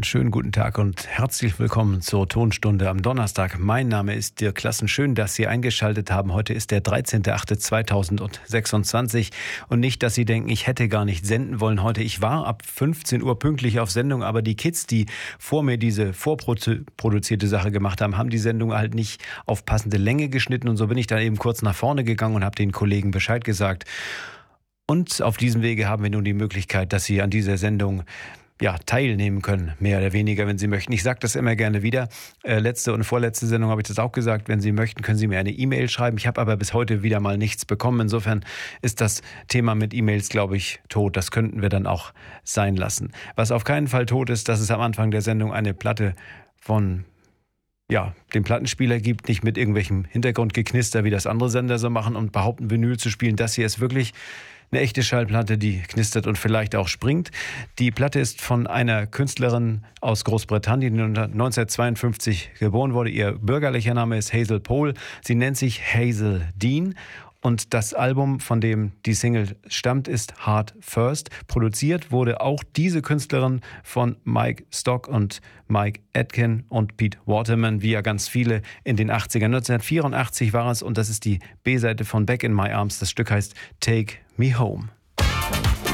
Einen schönen guten Tag und herzlich willkommen zur Tonstunde am Donnerstag. Mein Name ist Dirk Klassen. Schön, dass Sie eingeschaltet haben. Heute ist der 13.08.2026 und nicht, dass Sie denken, ich hätte gar nicht senden wollen heute. Ich war ab 15 Uhr pünktlich auf Sendung, aber die Kids, die vor mir diese vorproduzierte Sache gemacht haben, haben die Sendung halt nicht auf passende Länge geschnitten und so bin ich dann eben kurz nach vorne gegangen und habe den Kollegen Bescheid gesagt. Und auf diesem Wege haben wir nun die Möglichkeit, dass Sie an dieser Sendung teilnehmen können, mehr oder weniger, wenn Sie möchten. Ich sage das immer gerne wieder. Letzte und vorletzte Sendung habe ich das auch gesagt. Wenn Sie möchten, können Sie mir eine E-Mail schreiben. Ich habe aber bis heute wieder mal nichts bekommen. Insofern ist das Thema mit E-Mails, glaube ich, tot. Das könnten wir dann auch sein lassen. Was auf keinen Fall tot ist, dass es am Anfang der Sendung eine Platte von dem Plattenspieler gibt, nicht mit irgendwelchem Hintergrundgeknister, wie das andere Sender so machen und behaupten, Vinyl zu spielen. Das hier ist wirklich eine echte Schallplatte, die knistert und vielleicht auch springt. Die Platte ist von einer Künstlerin aus Großbritannien, die 1952 geboren wurde. Ihr bürgerlicher Name ist Hazel Pole. Sie nennt sich Hazel Dean. Und das Album, von dem die Single stammt, ist Heart First. Produziert wurde auch diese Künstlerin von Mike Stock und Mike Atkin und Pete Waterman, wie ja ganz viele in den 80ern. 1984 war es und das ist die B-Seite von Back in My Arms. Das Stück heißt Take Me Home.